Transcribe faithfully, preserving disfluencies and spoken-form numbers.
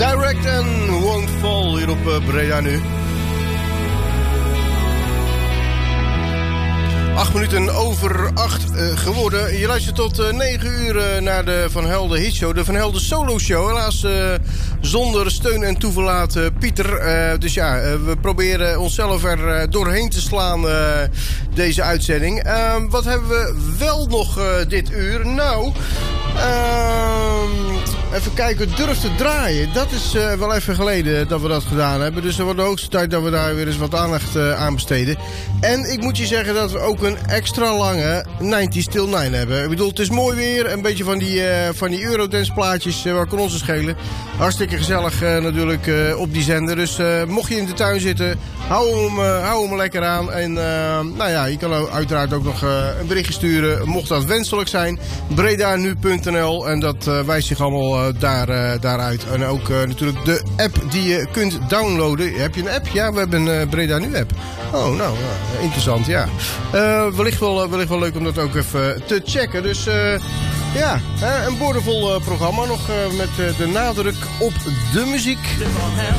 Direct and Won't Fall hier op uh, Breda nu. Acht minuten over acht uh, geworden. Je luistert tot uh, negen uur uh, naar de Van Helden Hitshow. De Van Helden Solo Show. Helaas uh, zonder steun en toeverlaat uh, Pieter. Uh, dus ja, uh, we proberen onszelf er uh, doorheen te slaan uh, deze uitzending. Uh, wat hebben we wel nog uh, dit uur? Nou... Uh, even kijken, durf te draaien. Dat is uh, wel even geleden dat we dat gedaan hebben. Dus het wordt de hoogste tijd dat we daar weer eens wat aandacht uh, aan besteden. En ik moet je zeggen dat we ook een extra lange negentig till nine hebben. Ik bedoel, het is mooi weer. Een beetje van die, uh, van die Eurodance plaatjes. Uh, waar kan ons schelen? Hartstikke gezellig uh, natuurlijk uh, op die zender. Dus uh, mocht je in de tuin zitten, hou hem, uh, hou hem lekker aan. En uh, nou ja, je kan uiteraard ook nog uh, een berichtje sturen. Mocht dat wenselijk zijn. breda nu punt n l en dat uh, wijst zich allemaal uh, daar, uh, daaruit. En ook uh, natuurlijk de app die je kunt downloaden. Heb je een app? Ja, we hebben een uh, Breda Nu app. Oh, nou, uh, interessant, ja. Uh, wellicht, wel, uh, wellicht wel leuk om dat ook even te checken. Dus uh, ja, uh, een boordevol uh, programma nog uh, met uh, de nadruk op de muziek.